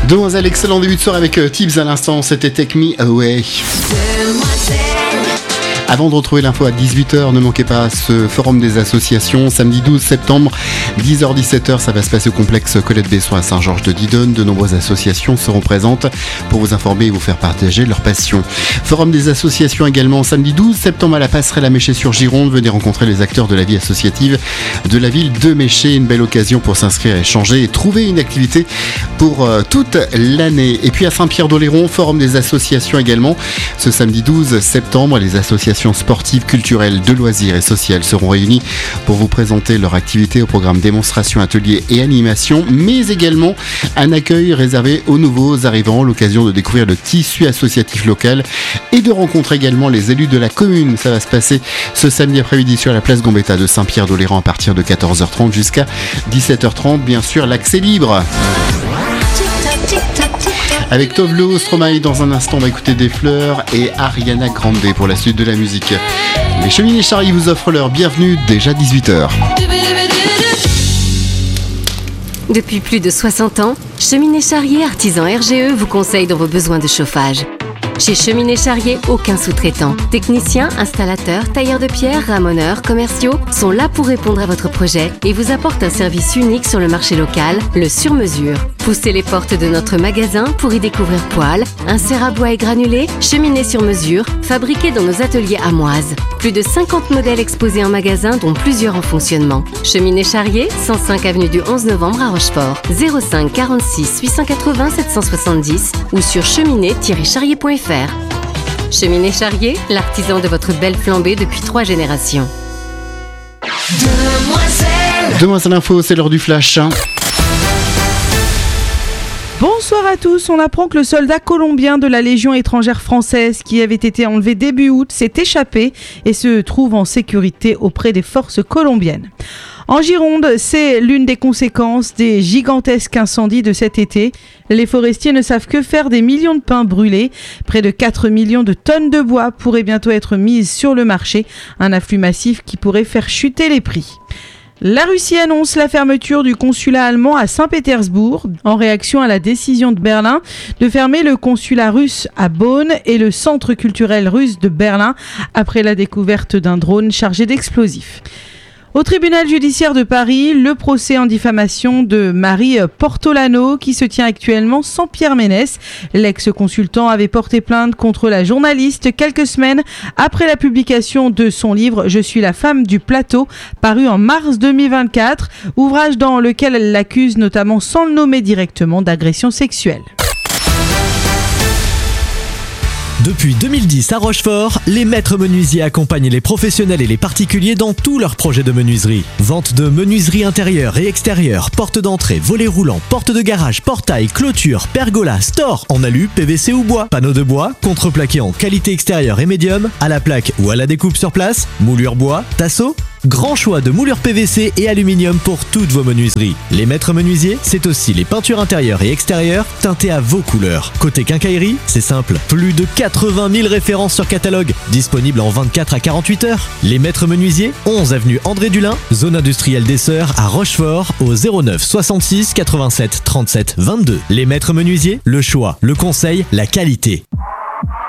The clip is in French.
Demoiselle, excellent début de soirée avec Tibbs à l'instant, c'était Take Me Away. Avant de retrouver l'info à 18h, ne manquez pas ce forum des associations, samedi 12 septembre, 10h-17h, ça va se passer au complexe Colette-Besson à Saint-Georges de Didonne. De nombreuses associations seront présentes pour vous informer et vous faire partager leur passion. Forum des associations également, samedi 12 septembre à la passerelle à Méché-sur-Gironde. Venez rencontrer les acteurs de la vie associative de la ville de Méché. Une belle occasion pour s'inscrire, échanger et trouver une activité pour toute l'année. Et puis à Saint-Pierre-d'Oléron, forum des associations également, ce samedi 12 septembre, les associations sportives, culturelles, de loisirs et sociales seront réunies pour vous présenter leur activité au programme démonstration, ateliers et animation, mais également un accueil réservé aux nouveaux arrivants, l'occasion de découvrir le tissu associatif local et de rencontrer également les élus de la commune. Ça va se passer ce samedi après-midi sur la place Gambetta de Saint-Pierre-d'Oléron à partir de 14h30 jusqu'à 17h30. Bien sûr, l'accès libre. Avec Tovlo, Stromae dans un instant, on va écouter Des Fleurs et Ariana Grande pour la suite de la musique. Les Cheminées Charrier vous offrent leur bienvenue, déjà 18h. Depuis plus de 60 ans, Cheminées Charrier, artisan RGE, vous conseille dans vos besoins de chauffage. Chez Cheminées Charrier, aucun sous-traitant. Techniciens, installateurs, tailleurs de pierre, ramoneurs, commerciaux sont là pour répondre à votre projet et vous apportent un service unique sur le marché local, le sur-mesure. Poussez les portes de notre magasin pour y découvrir poêles, inserts à bois et granulés, cheminées sur mesure, fabriquées dans nos ateliers amoises. Plus de 50 modèles exposés en magasin, dont plusieurs en fonctionnement. Cheminées Charrier, 105 avenue du 11 novembre à Rochefort. 05 46 880 770 ou sur cheminée-charrier.fr. Cheminées Charrier, l'artisan de votre belle flambée depuis 3 générations. Demoiselle Info, c'est l'heure du flash. Bonsoir à tous, on apprend que le soldat colombien de la Légion étrangère française qui avait été enlevé début août s'est échappé et se trouve en sécurité auprès des forces colombiennes. En Gironde, c'est l'une des conséquences des gigantesques incendies de cet été. Les forestiers ne savent que faire des millions de pins brûlés. Près de 4 millions de tonnes de bois pourraient bientôt être mises sur le marché, un afflux massif qui pourrait faire chuter les prix. La Russie annonce la fermeture du consulat allemand à Saint-Pétersbourg en réaction à la décision de Berlin de fermer le consulat russe à Bonn et le centre culturel russe de Berlin après la découverte d'un drone chargé d'explosifs. Au tribunal judiciaire de Paris, le procès en diffamation de Marie Portolano qui se tient actuellement sans Pierre Ménès. L'ex-consultant avait porté plainte contre la journaliste quelques semaines après la publication de son livre « Je suis la femme du plateau » paru en mars 2024, ouvrage dans lequel elle l'accuse notamment sans le nommer directement d'agression sexuelle. Depuis 2010 à Rochefort, les maîtres menuisiers accompagnent les professionnels et les particuliers dans tous leurs projets de menuiserie. Vente de menuiserie intérieure et extérieure, porte d'entrée, volets roulants, porte de garage, portail, clôture, pergola, store en alu, PVC ou bois, panneaux de bois, contreplaqué en qualité extérieure et médium, à la plaque ou à la découpe sur place, moulure bois, tasseau. Grand choix de moulures PVC et aluminium pour toutes vos menuiseries. Les maîtres menuisiers, c'est aussi les peintures intérieures et extérieures teintées à vos couleurs. Côté quincaillerie, c'est simple, plus de 80 000 références sur catalogue, disponibles en 24 à 48 heures. Les maîtres menuisiers, 11 avenue André Dulin, zone industrielle des Sœurs à Rochefort, au 09 66 87 37 22. Les maîtres menuisiers, le choix, le conseil, la qualité.